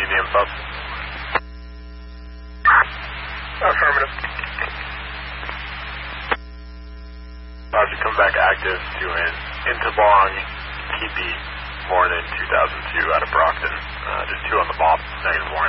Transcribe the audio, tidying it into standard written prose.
need the info? Affirmative. Roger, come back active to into Long, TP, morning 2002 out of Brockton. Just 2 on the bob, -1.